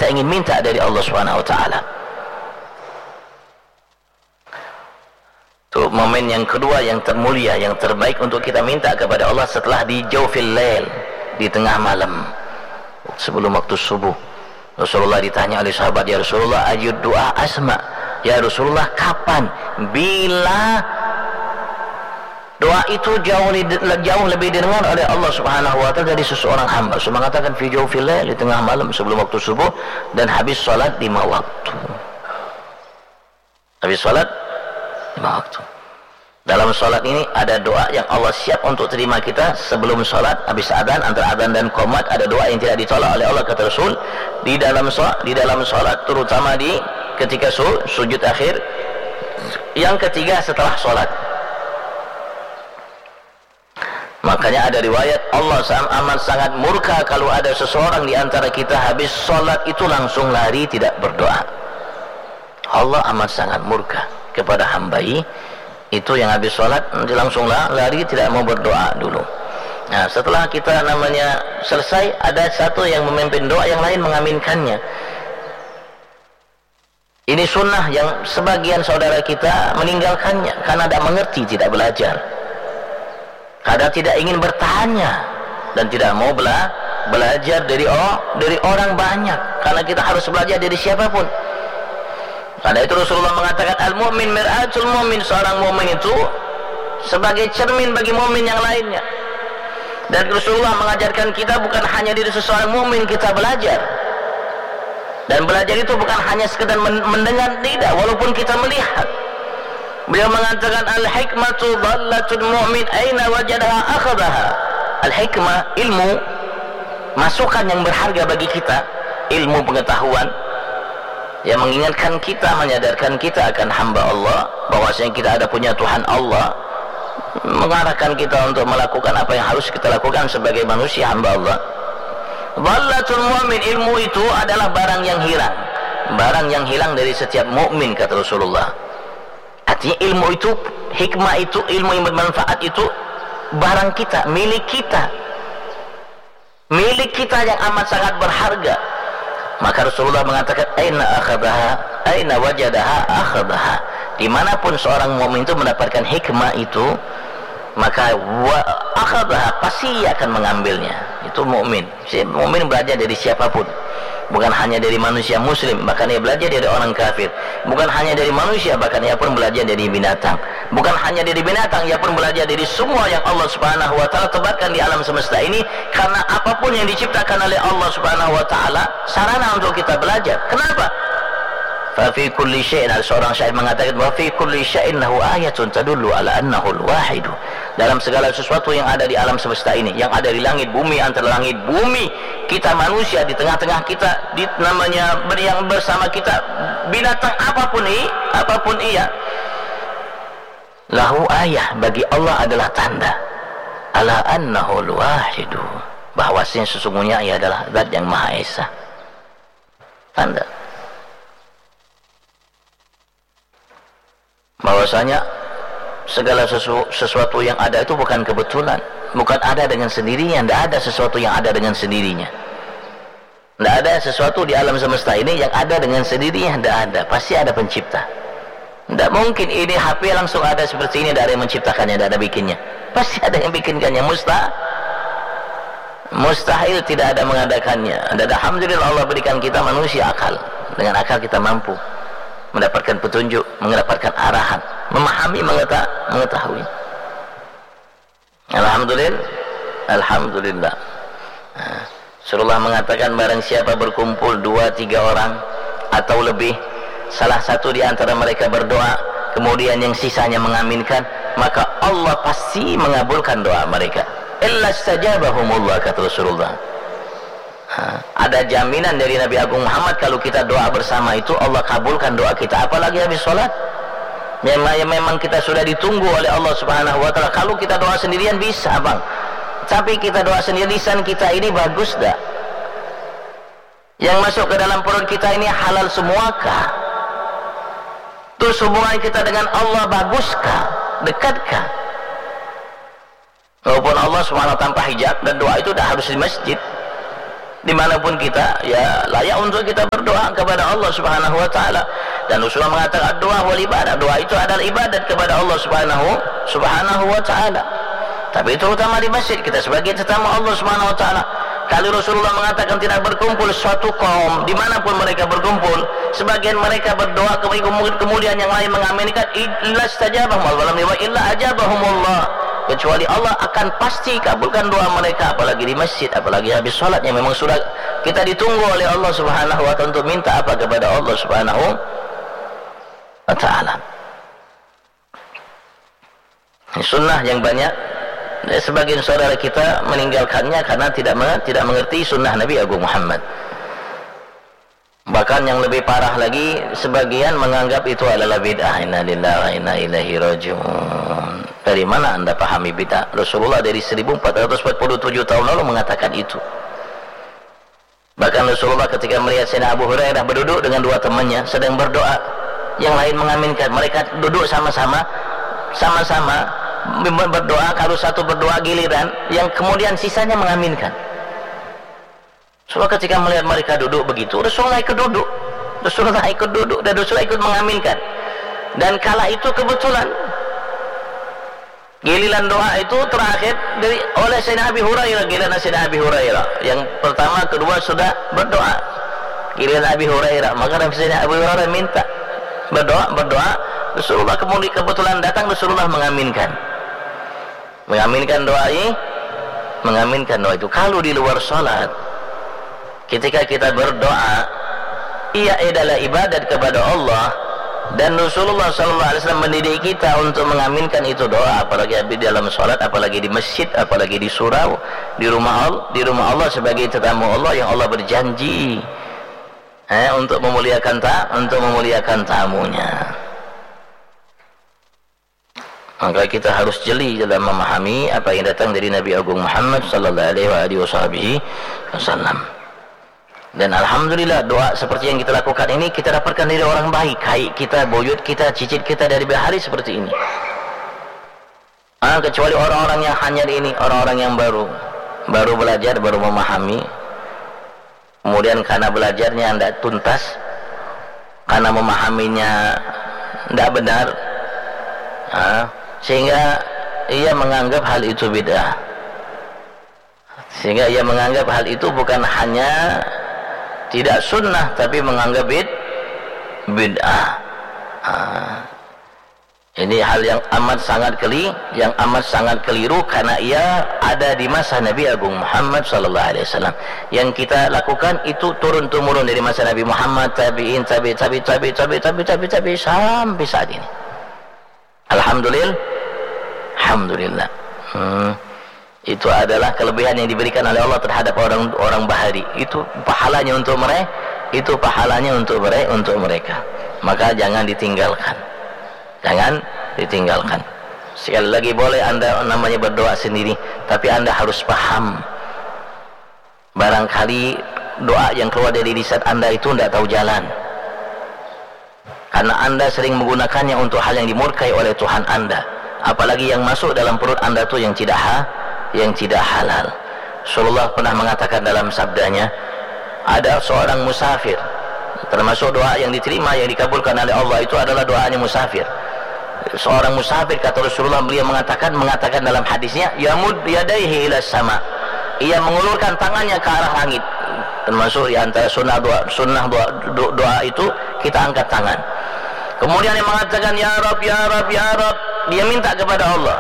kita ingin minta dari Allah Subhanahu wa taala. Itu momen yang kedua yang termulia, yang terbaik untuk kita minta kepada Allah setelah di jawfil lail, di tengah malam sebelum waktu subuh. Rasulullah ditanya oleh sahabat, ya Rasulullah, ayud doa asma, ya Rasulullah, kapan, bila doa itu jauh lebih didengar oleh Allah Subhanahu wa taala dari seseorang hamba? Rasul mengatakan fi jawfil lail, di tengah malam sebelum waktu subuh, dan habis salat 5 waktu. Habis salat 5 waktu. Dalam salat ini ada doa yang Allah siap untuk terima kita sebelum salat, habis adzan, antara adzan dan qomat ada doa yang tidak ditolak oleh Allah, kata Rasul. Di dalam salat terutama di ketika sujud akhir, yang ketiga setelah salat. Makanya ada riwayat Allah amat sangat murka kalau ada seseorang di antara kita habis salat itu langsung lari tidak berdoa. Allah amat sangat murka kepada hamba itu yang habis sholat langsung lari tidak mau berdoa dulu. Nah, setelah kita selesai, ada satu yang memimpin doa, yang lain mengaminkannya. Ini sunnah yang sebagian saudara kita meninggalkannya karena tidak mengerti, tidak belajar, karena tidak ingin bertanya dan tidak mau belajar dari orang banyak, karena kita harus belajar dari siapapun. Karena itu Rasulullah mengatakan al-mu'min mir'atul mu'min, seorang mu'min itu sebagai cermin bagi mu'min yang lainnya. Dan Rasulullah mengajarkan kita bukan hanya dari seseorang mu'min kita belajar. Dan belajar itu bukan hanya sekedar mendengar, tidak, walaupun kita melihat. Beliau mengatakan al-hikmatu dhallatul mu'min aina wajadaha akhadaha. Al-hikmah, ilmu, masukan yang berharga bagi kita, ilmu pengetahuan yang mengingatkan kita, menyadarkan kita akan hamba Allah, bahwasanya kita ada punya Tuhan Allah, mengarahkan kita untuk melakukan apa yang harus kita lakukan sebagai manusia hamba Allah. Dhallatul mu'min, ilmu itu adalah barang yang hilang dari setiap mukmin, kata Rasulullah. Artinya ilmu itu, hikmah itu, ilmu yang bermanfaat itu barang kita, milik kita yang amat sangat berharga. Maka Rasulullah mengatakan aina wajadaha akhadaha. Dimanapun seorang mukmin itu mendapatkan hikmah itu, maka akhadaha, pasti akan mengambilnya. Itu mukmin. Si mukmin belajar dari siapapun, bukan hanya dari manusia muslim, bahkan ia belajar dari orang kafir. Bukan hanya dari manusia, bahkan ia pun belajar dari binatang. Bukan hanya dari binatang, ia pun belajar dari semua yang Allah Subhanahu wa taala tebarkan di alam semesta ini. Karena apapun yang diciptakan oleh Allah Subhanahu wa taala sarana untuk kita belajar. Kenapa? Fa fi kulli syai'in, seorang syair mengatakan wa fi kulli syai'in lahu ayatun tadullu ala annahu al-wahid. Dalam segala sesuatu yang ada di alam semesta ini, yang ada di langit bumi, antara langit bumi, kita manusia, di tengah-tengah kita, yang bersama kita, binatang apapun ia, lahu ayah, bagi Allah adalah tanda, ala annahu al-wahid, bahwasanya sesungguhnya ia adalah zat yang Maha Esa. Tanda bahwasanya segala sesuatu yang ada itu bukan kebetulan, bukan ada dengan sendirinya. Tidak ada sesuatu yang ada dengan sendirinya. Tidak ada sesuatu di alam semesta ini yang ada dengan sendirinya. Tidak ada, pasti ada pencipta. Tidak mungkin ini HP langsung ada seperti ini, tidak ada yang menciptakannya, tidak ada bikinnya. Pasti ada yang bikinkannya. Mustahil tidak ada mengadakannya. Dan alhamdulillah Allah berikan kita manusia akal. Dengan akal kita mampu mendapatkan petunjuk, mendapatkan arahan, memahami, mengetahui. Alhamdulillah. Rasulullah mengatakan barang siapa berkumpul 2-3 orang atau lebih, salah satu di antara mereka berdoa, kemudian yang sisanya mengaminkan, maka Allah pasti mengabulkan doa mereka. Illa istajabahumullah, kata Rasulullah. Ada jaminan dari Nabi Agung Muhammad kalau kita doa bersama itu Allah kabulkan doa kita, apalagi habis sholat. Memang kita sudah ditunggu oleh Allah Subhanahu wa taala. Kalau kita doa sendirian bisa, Bang. Tapi kita doa sendirian, lisan kita ini bagus dah? Yang masuk ke dalam perut kita ini halal semuakah? Terus hubungan kita dengan Allah baguskah? Dekatkah? Walaupun Allah Subhanahu wa taala tanpa hijab, dan doa itu dah harus di masjid. dimanapun kita, ya layak untuk kita berdoa kepada Allah Subhanahu wa taala. Dan Rasulullah mengatakan doa wal ibadah, doa itu adalah ibadat kepada Allah Subhanahu wa taala. Tapi terutama di masjid, kita sebagai tetamu Allah Subhanahu wa taala. Kalau Rasulullah mengatakan tidak berkumpul suatu kaum dimanapun mereka berkumpul, sebagian mereka berdoa, kemudian yang lain mengaminkan, illa istajabahum Allah, illa ajabahumullah, kecuali Allah akan pasti kabulkan doa mereka, apalagi di masjid, apalagi habis sholat, yang memang sudah kita ditunggu oleh Allah Subhanahu wa ta'ala untuk minta apa kepada Allah Subhanahu wa ta'ala. Sunnah yang banyak, sebagian saudara kita meninggalkannya karena tidak mengerti sunnah Nabi Agung Muhammad. Bahkan yang lebih parah lagi, sebagian menganggap itu adalah bid'ah. Inna lillahi wa inna ilaihi raji'un. Dari mana anda pahami bid'ah? Rasulullah dari 1447 tahun lalu mengatakan itu. Bahkan Rasulullah ketika melihat Sayyidina Abu Hurairah berduduk dengan dua temannya sedang berdoa, yang lain mengaminkan, mereka duduk sama-sama berdoa. Kalau satu berdoa giliran, yang kemudian sisanya mengaminkan. Rasulullah ketika melihat mereka duduk begitu, Rasulullah ikut duduk dan Rasulullah ikut mengaminkan. Dan kala itu kebetulan giliran doa itu terakhir oleh Sayyidina Abi Hurairah. Giliran Sayyidina Abi Hurairah yang pertama, kedua sudah berdoa, giliran Abi Hurairah. Maka Sayyidina Abi Hurairah minta berdoa. Rasulullah kebetulan datang, Rasulullah mengaminkan doa itu. Kalau di luar salat, ketika kita berdoa, ia adalah ibadat kepada Allah, dan Rasulullah SAW mendidik kita untuk mengaminkan itu doa, apalagi di dalam salat, apalagi di masjid, apalagi di surau, di rumah Allah sebagai tetamu Allah yang Allah berjanji untuk memuliakan tamunya. Maka kita harus jeli dalam memahami apa yang datang dari Nabi Agung Muhammad sallallahu alaihi wasallam. Dan alhamdulillah, doa seperti yang kita lakukan ini kita dapatkan dari orang baik, haik kita, buyut kita, cicit kita dari bahari seperti ini. Kecuali orang-orang yang hanya ini, orang-orang yang baru belajar, baru memahami, kemudian karena belajarnya tidak tuntas, karena memahaminya tidak benar, sehingga ia menganggap hal itu bid'ah. Sehingga ia menganggap hal itu bukan hanya tidak sunnah, tapi menganggap bid'ah. Ini hal yang amat sangat keliru, karena ia ada di masa Nabi Agung Muhammad sallallahu alaihi wasallam. Yang kita lakukan itu turun temurun dari masa Nabi Muhammad, tabi'in, tabi sampai saat ini. Alhamdulillah. Itu adalah kelebihan yang diberikan oleh Allah terhadap orang bahari. Itu pahalanya untuk mereka. Maka jangan ditinggalkan. Sekali lagi, boleh anda namanya berdoa sendiri, tapi anda harus paham, barangkali doa yang keluar dari lisan anda itu tidak tahu jalan, karena anda sering menggunakannya untuk hal yang dimurkai oleh Tuhan anda, apalagi yang masuk dalam perut anda itu yang tidak halal. Rasulullah pernah mengatakan dalam sabdanya, ada seorang musafir, termasuk doa yang diterima, yang dikabulkan oleh Allah itu adalah doanya musafir. Seorang musafir, kata Rasulullah, beliau mengatakan dalam hadisnya, yamud yadaihi ila sama, ia mengulurkan tangannya ke arah langit. Termasuk di antara sunnah doa itu kita angkat tangan. Kemudian dia mengatakan, ya Rab, dia minta kepada Allah,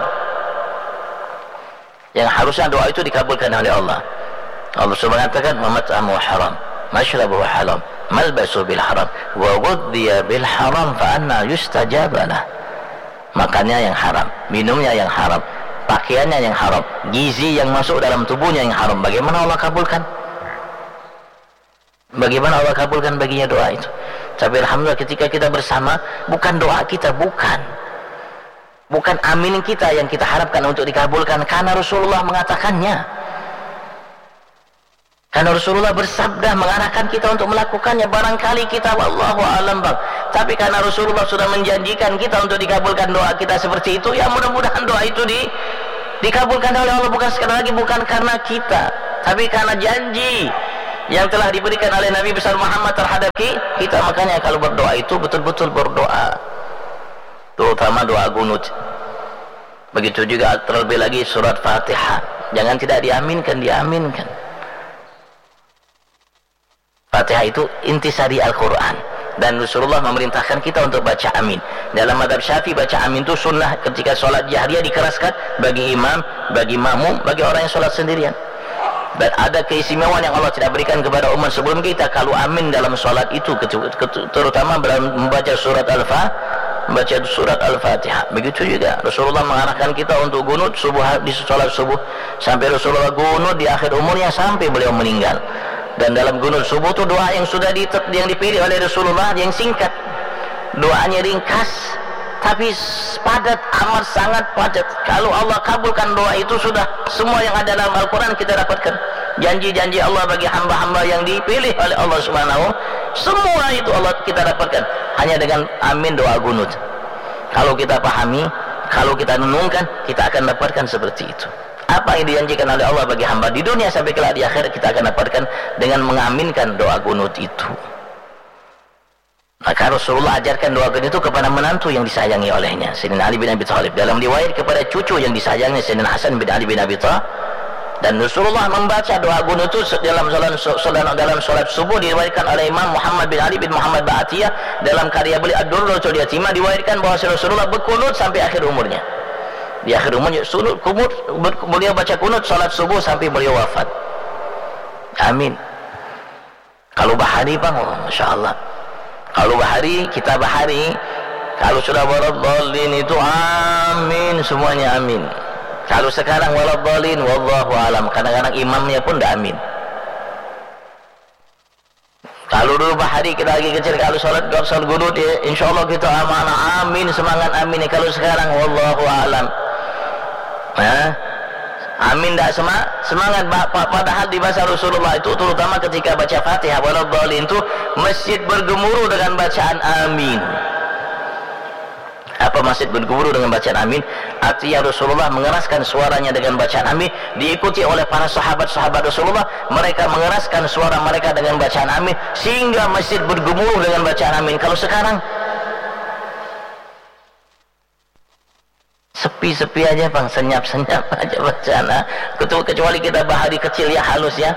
yang harusnya doa itu dikabulkan oleh Allah. Allah mengatakan, mat'amu haram, mashrabuhu haram, malbasu bil haram, wa ghudhiya bil haram, fa anna yustajabalah. Makannya yang haram, minumnya yang haram, pakaiannya yang haram, gizi yang masuk dalam tubuhnya yang haram. Bagaimana Allah kabulkan? Bagaimana Allah kabulkan baginya doa itu? Tapi alhamdulillah, ketika kita bersama, bukan doa kita, bukan amin kita yang kita harapkan untuk dikabulkan, karena Rasulullah mengatakannya. Karena Rasulullah bersabda mengarahkan kita untuk melakukannya. Barangkali kita wallahu a'lam bang, tapi karena Rasulullah sudah menjanjikan kita untuk dikabulkan doa kita seperti itu, ya mudah-mudahan doa itu dikabulkan oleh Allah, bukan sekali lagi bukan karena kita, tapi karena janji yang telah diberikan oleh Nabi besar Muhammad terhadap kita. Makanya kalau berdoa itu betul-betul berdoa, terutama doa gunut. Begitu juga terlebih lagi surat Fatihah, jangan tidak diaminkan, diaminkan. Fatihah itu intisari Al-Quran, dan Rasulullah memerintahkan kita untuk baca amin. Dalam mazhab Syafi'i baca amin itu sunnah ketika sholat jahriyah, dikeraskan bagi imam, bagi makmum, bagi orang yang sholat sendirian. Dan ada keistimewaan yang Allah tidak berikan kepada umat sebelum kita. Kalau amin dalam sholat itu, terutama membaca surat Al-Fatihah. Begitu juga Rasulullah mengarahkan kita untuk gunut subuh, di sholat subuh, sampai Rasulullah gunut di akhir umurnya sampai beliau meninggal. Dan dalam gunut subuh itu doa yang sudah yang dipilih oleh Rasulullah, yang singkat, doanya ringkas tapi padat, amat sangat padat. Kalau Allah kabulkan doa itu, sudah semua yang ada dalam Al-Quran kita dapatkan. Janji-janji Allah bagi hamba-hamba yang dipilih oleh Allah Subhanahu, semua itu Allah kita dapatkan hanya dengan amin doa gunut. Kalau kita pahami, kalau kita renungkan, kita akan dapatkan seperti itu. Apa yang dijanjikan oleh Allah bagi hamba di dunia sampai kelak di akhirat, kita akan dapatkan dengan mengaminkan doa gunut itu. Maka Rasulullah ajarkan doa gunut itu kepada menantu yang disayangi olehnya, Sayyidina Ali bin Abi Thalib. Dalam riwayat kepada cucu yang disayangi, Sayyidina Hasan bin Ali bin Abi Thalib. Dan Rasulullah membaca doa gunut itu dalam salat subuh, diriwayatkan oleh Imam Muhammad bin Ali bin Muhammad Ba'atiyah dalam karya beliau Ad-Durratul Yatimah, diriwayatkan bahwa Rasulullah berkunut sampai akhir umurnya. Di akhir umurnya beliau baca kunut salat subuh sampai beliau wafat. Amin. Kalau bahari bang, oh, Masya Allah. Kalau bahari, kita bahari, kalau sudah waladhdallin itu amin, semuanya amin. Kalau sekarang waladhdallin wallahu alam, kadang-kadang imamnya pun tidak amin. Kalau dulu bahari kita lagi kecil, kalau sholat gunut ya, insya Allah kita amanah, amin, semangat amin. Kalau sekarang wallahu alam, amin tidak semangat. Padahal di masa Rasulullah itu, terutama ketika baca Fatihah waladhdallin itu, masjid bergemuruh dengan bacaan amin. Apa masjid bergemuruh dengan bacaan amin? Artinya Rasulullah mengeraskan suaranya dengan bacaan amin, diikuti oleh para sahabat-sahabat Rasulullah, mereka mengeraskan suara mereka dengan bacaan amin, sehingga masjid bergemuruh dengan bacaan amin. Kalau sekarang sepi-sepi aja bang, senyap-senyap aja bacaan. Kecuali kita bahari kecil ya, halus ya.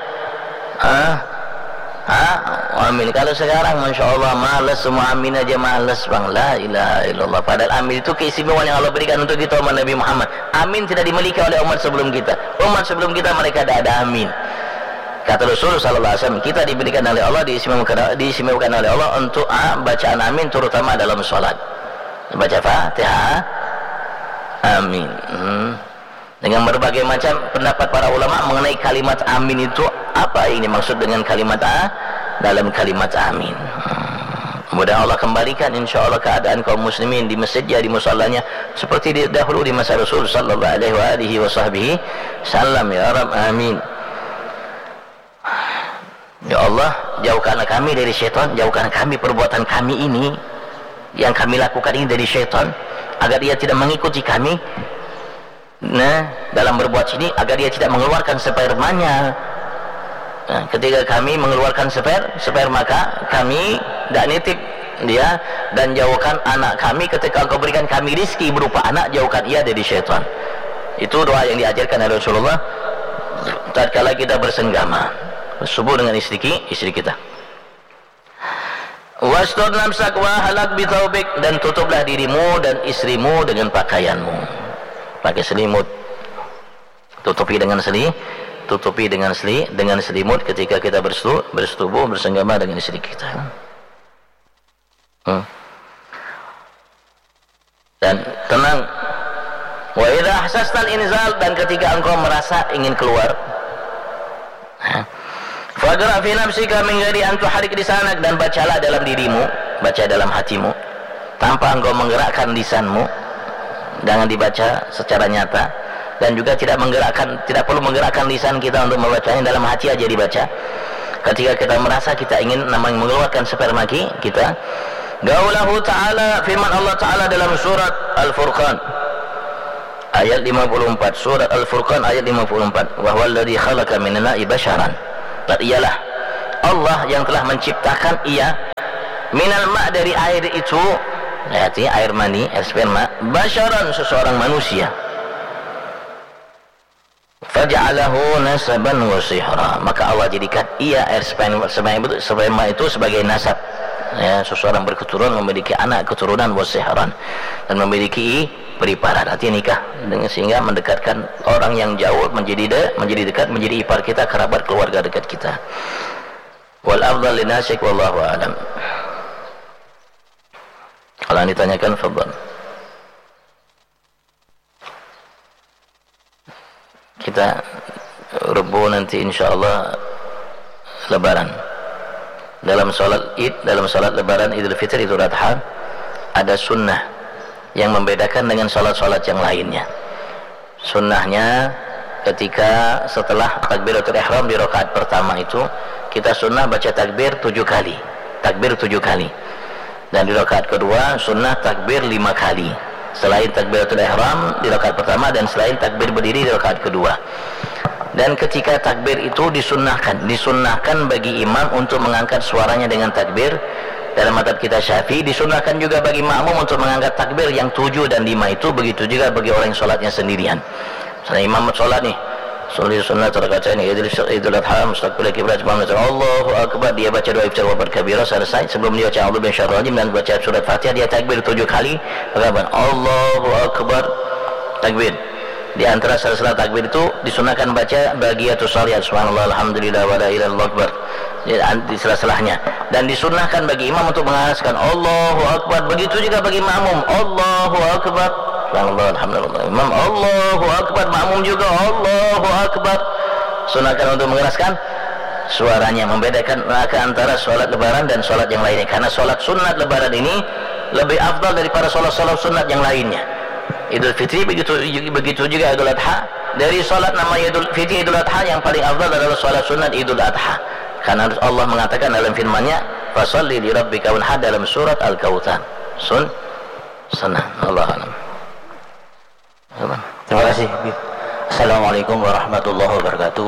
Amin. Kalau sekarang Masya Allah malas, semua amin aja malas bang. La ilaha illallah. Padahal amin itu keistimewaan yang Allah berikan untuk kita umat Nabi Muhammad. Amin tidak dimiliki oleh umat sebelum kita. Umat sebelum kita mereka tidak ada amin. Kata Rasulullah SAW, kita diberikan oleh Allah, diistimewakan oleh Allah untuk bacaan amin, terutama dalam sholat. Baca Fatihah amin. Dengan berbagai macam pendapat para ulama mengenai kalimat amin itu, apa ini maksud dengan kalimat dalam kalimat amin. Mudah Allah kembalikan insya Allah keadaan kaum muslimin di masjidnya, di musallanya seperti dahulu di masa Rasul sallallahu alaihi wasallam. Ya Rabb, amin. Ya Allah, jauhkanlah kami dari syaitan, jauhkan kami perbuatan kami ini yang kami lakukan ini dari syaitan, agar dia tidak mengikuti kami dalam berbuat ini, agar dia tidak mengeluarkan spermanya. Ketika kami mengeluarkan sperma, maka kami tidak nitip dia. Dan jauhkan anak kami ketika engkau berikan kami rizki berupa anak, jauhkan ia dari syaitan. Itu doa yang diajarkan oleh Rasulullah tatkala kita bersenggama subuh dengan istri kita. Wastur nafsak wa halak bi taubik, dan tutuplah dirimu dan istrimu dengan pakaianmu. Pakai selimut, tutupi dengan selimut ketika kita bersetubuh bersenggama dengan istri kita. Dan tenang. Wa idza ahsastal inzal, dan ketika engkau merasa ingin keluar, faqra fi nafsika min ghairi an tuharik lisanak, dan bacalah dalam dirimu, baca dalam hatimu tanpa engkau menggerakkan lisanmu. Jangan dibaca secara nyata, dan juga tidak perlu menggerakkan lisan kita untuk membacanya, dalam hati aja dibaca. Ketika kita merasa kita ingin mengeluarkan sperma kita, Gaulahu ta'ala, firman Allah ta'ala dalam surat Al-Furqan ayat 54, surat Al-Furqan ayat 54, wa huwa alladhi khalaqa minal ma'i basharan, dan ialah Allah yang telah menciptakan ia minal ma' dari air itu, artinya air mani, air sperma, basyaran seseorang manusia, faja'alahu nasaban wa sihra, maka Allah jadikan ia air sperma itu sebagai nasab, ya, seseorang berketurunan, memiliki anak keturunan, wa sihran, dan memiliki periparan, artinya nikah, sehingga mendekatkan orang yang jauh menjadi dekat, menjadi ipar kita, kerabat keluarga dekat kita. Wal afdal linasik wallahu a'lam. Kalau ditanyakan, fadhal. Kita Rebu nanti insyaallah Lebaran. Dalam sholat Id, dalam sholat Lebaran, Idul Fitri, Idul Adha, ada sunnah yang membedakan dengan sholat-sholat yang lainnya. Sunnahnya ketika setelah takbiratul ihram di rakaat pertama itu, kita sunnah baca takbir 7 kali, takbir 7 kali. Dan di rakaat kedua sunnah takbir 5 kali, selain takbiratul ihram di rakaat pertama dan selain takbir berdiri di rakaat kedua. Dan ketika takbir itu disunnahkan bagi imam untuk mengangkat suaranya dengan takbir. Dalam mazhab kita Syafi'i disunnahkan juga bagi makmum untuk mengangkat takbir yang 7 dan 5 itu, begitu juga bagi orang yang sholatnya sendirian. Misalnya imam sholat nih, sholat sunnah rakaat ini Idul Adha, mustaqbil kiblat, Allahu akbar, dia baca doa iftar wa kabira, selesai. Sebelum dia baca a'udzu bisyarril rajim dan baca surat Fatihah, dia takbir 7 kali. Bagaimana? Allahu akbar, takbir. Di antara salah takbir itu disunahkan baca bagiatus shalihah, subhanallah, alhamdulillah, wa la ilaha illallah akbar, di sela-selahnya. Dan disunahkan bagi imam untuk mengeraskan Allahu akbar, begitu juga bagi makmum, Allahu akbar, subhanallah, alhamdulillah, imam Allahu akbar, makmum juga Allahu akbar. Sunahkan untuk mengeraskan suaranya, membedakan antara sholat Lebaran dan sholat yang lainnya, karena sholat sunat Lebaran ini lebih afdal daripada sholat sunat yang lainnya. Idul Fitri begitu juga Idul Adha. Dari sholat namanya Idul Fitri, Idul Adha, yang paling afdal adalah sholat sunat Idul Adha, karena Allah mengatakan dalam firman-Nya, fasalli li rabbika wanhar, dalam surat Al-Kautsar. Sunnah. Allah alam. Terima kasih. Assalamualaikum warahmatullahi wabarakatuh.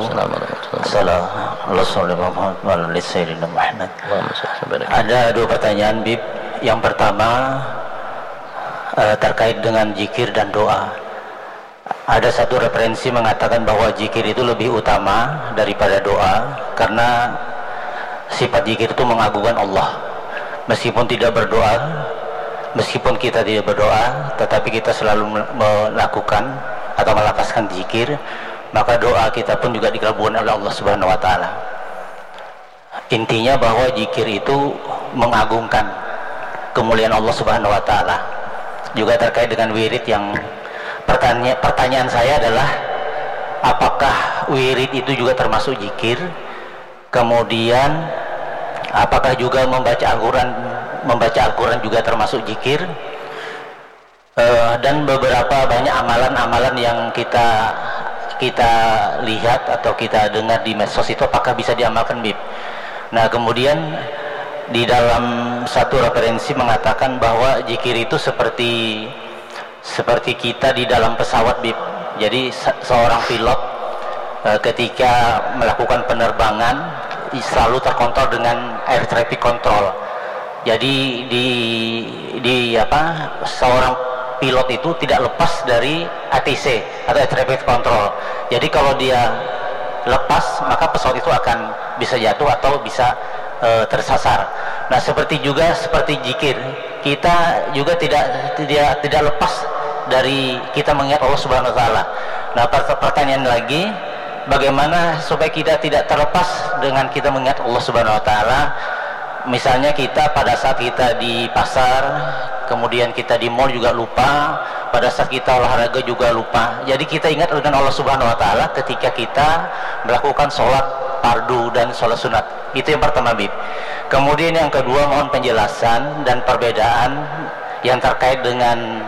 Ada 2 pertanyaan, Bib. Yang pertama terkait dengan zikir dan doa. Ada satu referensi mengatakan bahwa zikir itu lebih utama daripada doa, karena sifat zikir itu mengagungkan Allah. Meskipun tidak berdoa, meskipun kita tidak berdoa, tetapi kita selalu melakukan atau melafazkan zikir, maka doa kita pun juga dikabulkan oleh Allah Subhanahu wa taala. Intinya bahwa zikir itu mengagungkan kemuliaan Allah Subhanahu wa taala. Juga terkait dengan wirid, yang pertanyaan saya adalah, apakah wirid itu juga termasuk zikir? Kemudian apakah juga membaca Al-Quran juga termasuk zikir? Dan beberapa banyak amalan-amalan yang kita lihat atau kita dengar di medsos itu, apakah bisa diamalkan, Bib? Nah, kemudian di dalam satu referensi mengatakan bahwa zikir itu seperti kita di dalam pesawat, Bib. Jadi seorang pilot ketika melakukan penerbangan selalu terkontrol dengan air traffic control. Jadi seorang pilot itu tidak lepas dari ATC atau air traffic control. Jadi kalau dia lepas, maka pesawat itu akan bisa jatuh atau bisa tersasar. Nah, seperti zikir, kita juga tidak lepas dari kita mengingat Allah Subhanahu wa taala. Nah, pertanyaan lagi, bagaimana supaya kita tidak terlepas dengan kita mengingat Allah Subhanahu wa taala? Misalnya kita pada saat kita di pasar, kemudian kita di mall juga lupa, pada saat kita olahraga juga lupa. Jadi kita ingat dengan Allah Subhanahu wa taala ketika kita melakukan sholat fardu dan sholat sunat. Itu yang pertama, Bib. Kemudian yang kedua, mohon penjelasan dan perbedaan yang terkait dengan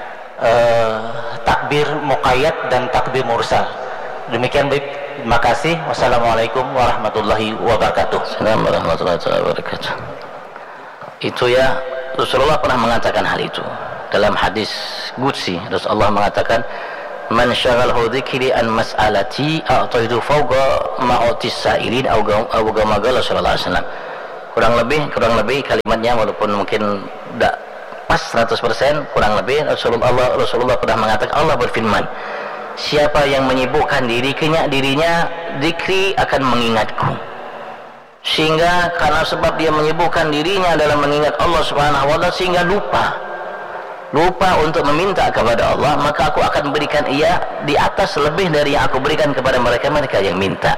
takbir muqayyad dan takbir mursal. Demikian, Bib. Terima kasih. Wassalamualaikum warahmatullahi wabarakatuh. Assalamualaikum warahmatullahi wabarakatuh. Itu ya, Rasulullah pernah mengatakan hal itu dalam hadis qudsi. Rasulullah mengatakan, man syaghalahu dzikri an mas'alati a'taitu fawqa ma'utis sa'ilin au kama qala sallallahu alaihi wasallam. Kurang lebih kalimatnya walaupun mungkin tidak pas 100%, kurang lebih Rasulullah pernah mengatakan, Allah berfirman, siapa yang menyibukkan dirinya zikri akan mengingatku. Sehingga karena sebab dia menyibukkan dirinya dalam mengingat Allah Subhanahu wa taala sehingga lupa untuk meminta kepada Allah, maka aku akan berikan ia di atas lebih dari yang aku berikan kepada mereka yang minta.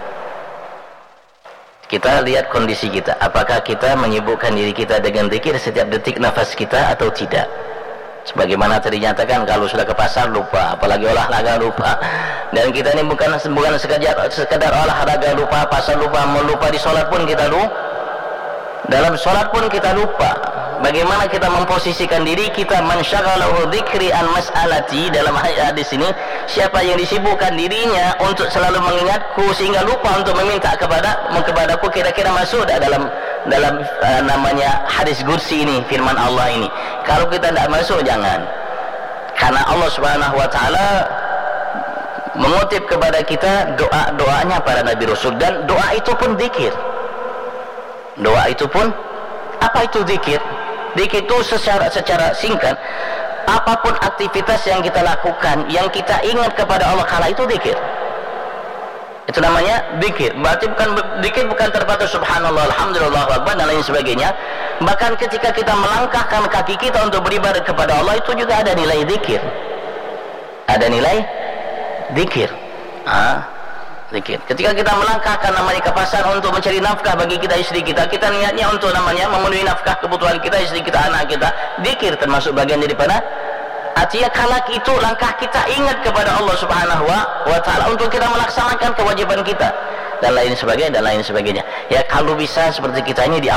Kita lihat kondisi kita, apakah kita menyibukkan diri kita dengan zikir setiap detik nafas kita atau tidak. Sebagaimana tadi nyatakan, kalau sudah ke pasar lupa, apalagi olahraga lupa. Dan kita ini bukan sekadar olahraga lupa, pasar lupa, melupa di sholat pun kita lupa. Dalam sholat pun kita lupa. Bagaimana kita memposisikan diri kita, man syaghalahu dzikri an mas'alati, dalam hadis ini, siapa yang disibukkan dirinya untuk selalu mengingatku sehingga lupa untuk meminta kepadaku, kira-kira masuk dalam namanya hadis kursi ini, firman Allah ini. Kalau kita tidak masuk, jangan. Karena Allah Subhanahu wa taala mengutip kepada kita doa-doanya para nabi rasul, dan doa itu pun zikir. Doa itu pun, apa itu zikir? Zikir itu secara singkat, apapun aktivitas yang kita lakukan, yang kita ingat kepada Allah kala itu zikir. Itu namanya zikir. Berarti zikir bukan terbatas subhanallah, alhamdulillah, akbar dan lain sebagainya. Bahkan ketika kita melangkahkan kaki kita untuk beribadah kepada Allah, itu juga ada nilai zikir. Ada nilai zikir. Zikir. Ketika kita melangkahkan namanya ke pasar untuk mencari nafkah bagi kita istri kita, kita niatnya untuk namanya memenuhi nafkah kebutuhan kita, istri kita, anak kita. Zikir termasuk bagian daripada artinya kala itu langkah kita ingat kepada Allah Subhanahu wa taala untuk kita melaksanakan kewajiban kita dan lain sebagainya. Ya kalau bisa seperti kita ini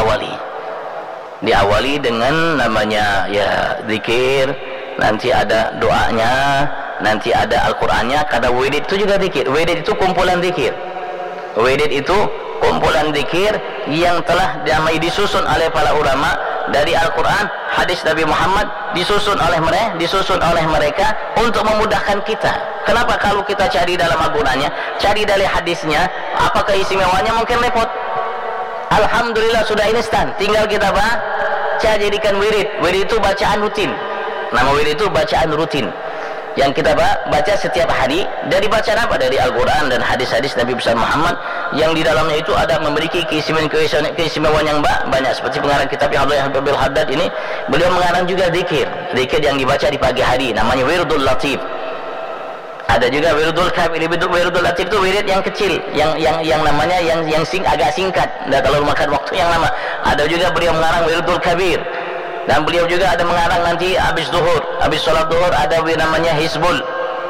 diawali dengan namanya ya zikir, nanti ada doanya, nanti ada Al-Qur'annya. Karena wirid itu juga zikir. Wirid itu kumpulan zikir. Wirid itu kumpulan zikir yang telah disusun oleh para ulama dari Al-Quran, hadis Nabi Muhammad, disusun oleh mereka untuk memudahkan kita. Kenapa? Kalau kita cari dalam Al-Qurannya, cari dari hadisnya, apa keistimewanya, mungkin repot. Alhamdulillah sudah instan, tinggal kita baca, jadikan wirid. Wirid itu bacaan rutin. Nama wirid itu bacaan rutin yang kita baca setiap hari. Dari bacaan apa? Dari Al-Quran dan hadis-hadis Nabi besar Muhammad, yang di dalamnya itu ada memiliki keistimewaan yang banyak. Seperti pengarang kitab Abdullah bin Haddad ini, beliau mengarang juga zikir yang dibaca di pagi hari, namanya Wirdul Latif. Ada juga Wirdul Kabir. Wirdul Latif itu wirid yang kecil, yang namanya yang agak singkat, tidak terlalu makan waktu yang lama. Ada juga beliau mengarang Wirdul Kabir. Dan beliau juga ada mengarang nanti habis sholat duhur ada namanya Hizbul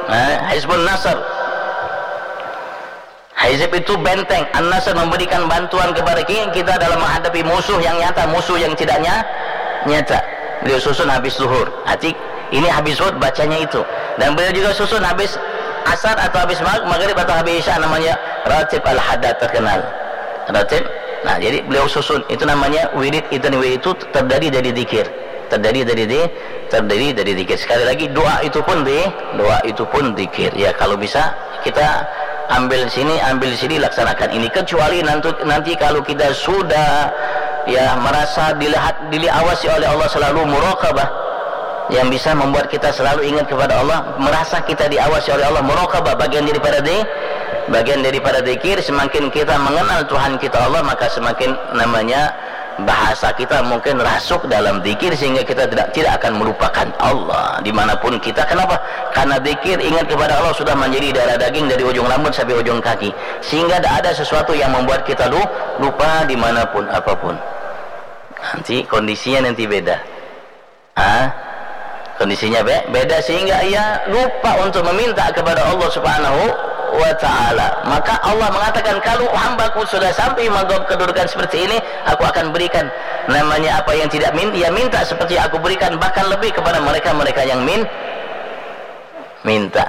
Nasr. Hizb itu benteng, An-Nasr memberikan bantuan kepada kita dalam menghadapi musuh yang nyata, musuh yang tidak nyata. Beliau susun habis duhur. Arti ini habis duhur bacanya itu. Dan beliau juga susun habis asar atau habis maghrib atau habis isya, namanya Ratib Al-Haddad terkenal. Ratib. Nah, jadi beliau susun, itu namanya wirid. Itu terdiri dari zikir. Terdiri dari zikir. Sekali lagi, doa itu pun zikir. Ya, kalau bisa kita ambil sini, laksanakan ini. Kecuali nanti kalau kita sudah ya merasa diawasi oleh Allah, selalu muraqabah, yang bisa membuat kita selalu ingat kepada Allah, merasa kita diawasi oleh Allah, muraqabah, bagian daripada zikir. Semakin kita mengenal Tuhan kita Allah, maka semakin namanya bahasa kita mungkin rasuk dalam zikir, sehingga kita tidak akan melupakan Allah dimanapun kita. Kenapa? Karena zikir, ingat kepada Allah, sudah menjadi darah daging dari ujung rambut sampai ujung kaki, sehingga tidak ada sesuatu yang membuat kita lupa dimanapun apapun. Nanti kondisinya beda. Kondisinya beda, sehingga ia lupa untuk meminta kepada Allah Subhanahu wa ta'ala. Maka Allah mengatakan, kalau hambaku sudah sampai kedudukan seperti ini, aku akan berikan namanya apa yang tidak minta seperti aku berikan, bahkan lebih kepada mereka yang minta.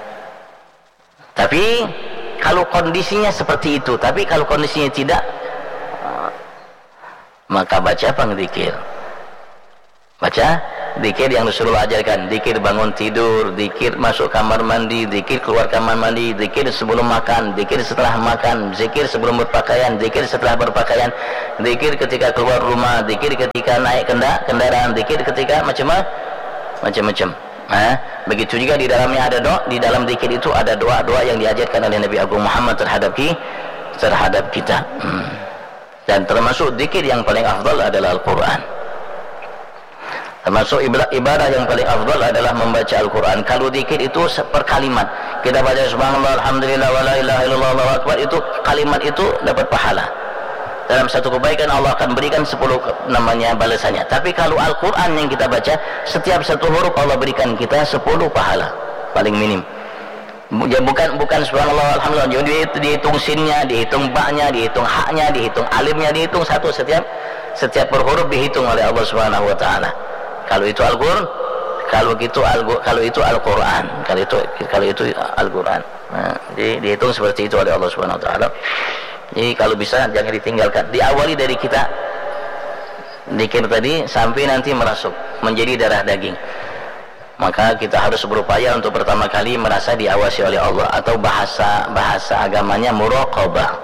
Tapi kalau kondisinya seperti itu, tapi kalau kondisinya tidak, maka baca zikir. Baca zikir yang Rasulullah ajarkan, zikir bangun tidur, zikir masuk kamar mandi, zikir keluar kamar mandi, zikir sebelum makan, zikir setelah makan, zikir sebelum berpakaian, zikir setelah berpakaian, zikir ketika keluar rumah, zikir ketika naik kendaraan, zikir ketika macam-macam. Begitu juga di dalamnya ada doa, di dalam zikir itu ada doa-doa yang diajarkan oleh Nabi Agung Muhammad terhadap kita. Dan termasuk zikir yang paling afdal adalah Al-Quran. Termasuk ibadah yang paling afdal adalah membaca Al-Quran. Kalau zikir itu per kalimat, kita baca subhanallah, alhamdulillah, wa la ilaha illallah, Allahu akbar, itu kalimat itu dapat pahala. Dalam satu kebaikan Allah akan berikan 10 namanya balasannya. Tapi kalau Al-Quran yang kita baca, setiap satu huruf Allah berikan kita 10 pahala, paling minim. Ya, bukan subhanallah alhamdulillah, jadi dihitung sinnya, dihitung baknya, dihitung haknya, dihitung alifnya, dihitung satu, setiap per huruf dihitung oleh Allah Subhanahu wa taala. Kalau itu Al-Qur'an, kalau itu Al-Qur'an, kalau itu Al-Qur'an. Dihitung seperti itu oleh Allah Subhanahu wa taala. Jadi kalau bisa jangan ditinggalkan. Diawali dari kita zikir tadi sampai nanti merasuk menjadi darah daging. Maka kita harus berupaya untuk pertama kali merasa diawasi oleh Allah, atau bahasa agamanya muraqabah.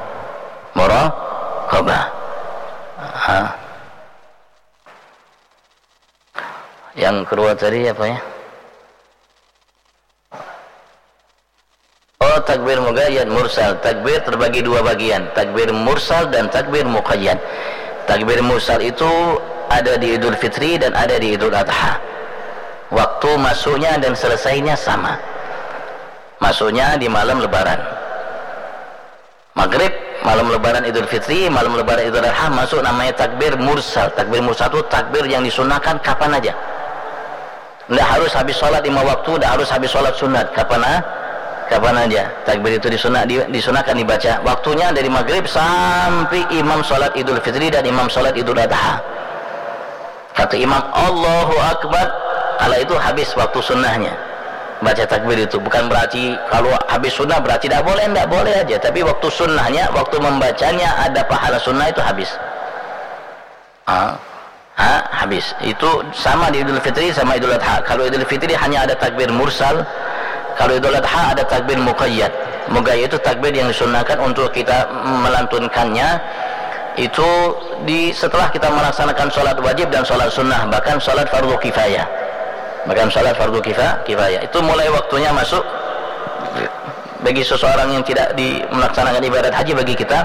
Yang kedua tadi apa ya? Oh, takbir muqayyad mursal. Takbir terbagi dua bagian, takbir mursal dan takbir muqayyad. Takbir mursal itu ada di Idul Fitri dan ada di Idul Adha. Waktu masuknya dan selesainya sama. Masuknya di malam lebaran, maghrib, malam lebaran Idul Fitri, malam lebaran Idul Adha, masuk namanya takbir mursal. Takbir mursal itu takbir yang disunahkan kapan aja. Tidak harus habis sholat 5 waktu, tidak harus habis sholat sunat, kapan aja. Takbir itu disunahkan dibaca. Waktunya dari maghrib sampai imam sholat Idul Fitri dan imam sholat Idul Adha. Kata imam Allahu Akbar, kalau itu habis waktu sunnahnya baca takbir itu. Bukan berarti kalau habis sunnah berarti tidak boleh aja. Tapi waktu sunnahnya, waktu membacanya ada pahala sunnah itu habis. Habis. Itu sama di Idul Fitri sama Idul Adha. Kalau Idul Fitri hanya ada takbir mursal, kalau Idul Adha ada takbir muqayyad. Muqayyad itu takbir yang disunnahkan untuk kita melantunkannya itu setelah kita melaksanakan sholat wajib dan sholat sunnah, bahkan sholat fardu kifayah. Itu mulai waktunya masuk bagi seseorang yang tidak melaksanakan ibadat haji. Bagi kita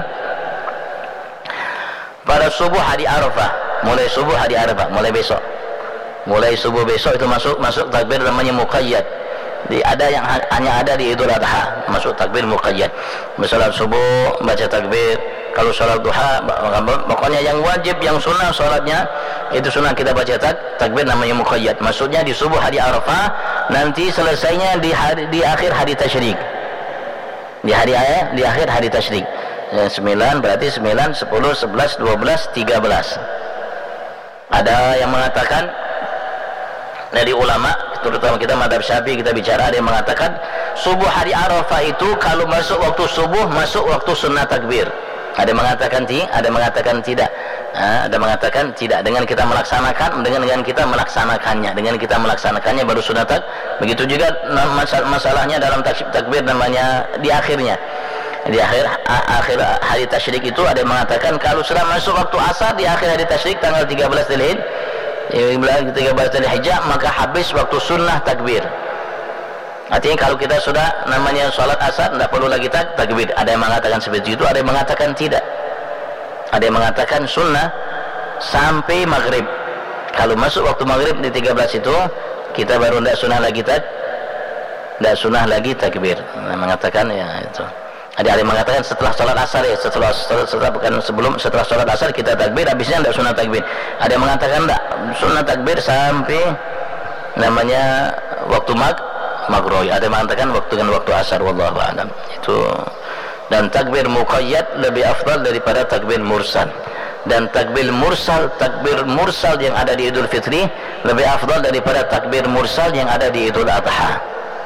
pada subuh hari Arafah, mulai subuh hari Arafah, mulai subuh besok itu masuk takbir namanya muqayyad. Ada yang hanya ada di Idul Adha, masuk takbir muqayyad. Salat subuh baca takbir. Kalau sholat duha, pokoknya yang wajib, yang sunnah sholatnya itu sunnah kita baca takbir namanya muqayyad. Maksudnya di subuh hari Arafah, nanti selesainya di akhir hari tasyrik. Di akhir hari tasyrik. 9 berarti 9, 10, 11, 12, 13. Ada yang mengatakan dari ulama, terutama kita madhab Syafi'i, kita bicara, ada yang mengatakan subuh hari Arafah itu kalau masuk waktu subuh, masuk waktu sunnah takbir. Ada mengatakan tidak. Ada mengatakan tidak. Dengan kita melaksanakannya baru sunnah takbir. Begitu juga masalahnya dalam takbir namanya di akhirnya. Di akhir hari tasyrik itu ada yang mengatakan kalau sudah masuk waktu asar di akhir hari tasyrik tanggal 13 Dzulhijjah, maka habis waktu sunnah takbir. Artinya kalau kita sudah namanya sholat asar tidak perlu lagi takbir. Ada yang mengatakan seperti itu, ada yang mengatakan tidak. Ada yang mengatakan sunnah sampai maghrib. Kalau masuk waktu maghrib di 13 itu kita baru tidak sunnah lagi takbir. Mengatakan ya itu. Ada yang mengatakan setelah sholat asar ya, setelah sholat asar kita takbir, habisnya tidak sunnah takbir. Ada yang mengatakan tidak, sunnah takbir sampai namanya waktu maghrib. Ada yang mengatakan waktu asar, wallahu a'lam. Itu. Dan takbir muqayyad lebih afdal daripada takbir mursal. Dan takbir mursal yang ada di Idul Fitri lebih afdal daripada takbir mursal yang ada di Idul Adha.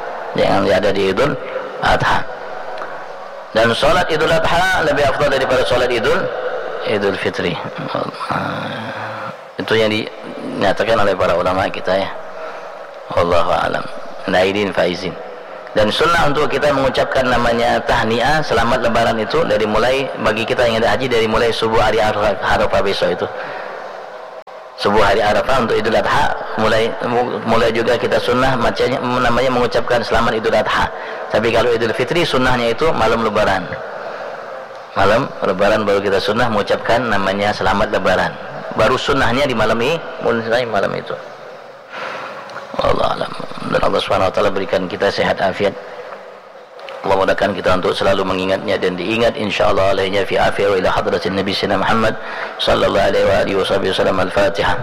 Dan sholat Idul Adha lebih afdal daripada sholat Idul Fitri. Itu yang dinyatakan oleh para ulama kita ya. Wallahu a'lam. Naidin faizin. Dan sunnah untuk kita mengucapkan namanya tahniah selamat lebaran itu dari mulai bagi kita yang ada haji dari mulai subuh hari Arafah besok itu. Subuh hari Arafah untuk Idul Adha mulai juga kita sunnah macamnya namanya mengucapkan selamat Idul Adha. Tapi kalau Idul Fitri sunnahnya itu malam lebaran. Malam lebaran baru kita sunnah mengucapkan namanya selamat lebaran. Baru sunnahnya di malam ini, mulai malam itu. Allah alam. Dan Allah SWT berikan kita sehat afiat. Allah mudahkan kita untuk selalu mengingatnya dan diingat insyaallah alainya fi afiyah wa ila hadratin Nabi Sayyidina Muhammad sallallahu alaihi wasallam. Al-Fatihah.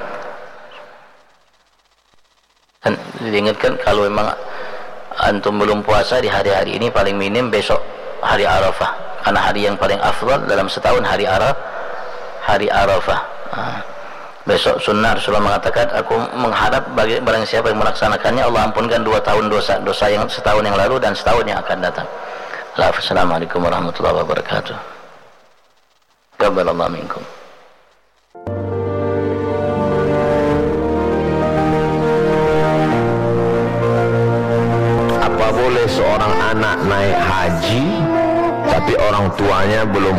Dan diingatkan kalau memang antum belum puasa di hari-hari ini paling minim besok hari Arafah, karena hari yang paling afdal dalam setahun hari Arafah. Besok sunnah Rasulullah mengatakan, aku mengharap bagi barang siapa yang melaksanakannya Allah ampunkan 2 tahun dosa yang setahun yang lalu dan setahun yang akan datang. Assalamualaikum warahmatullahi wabarakatuh. Qabbalallahu minkum. Apa boleh seorang anak naik haji tapi orang tuanya belum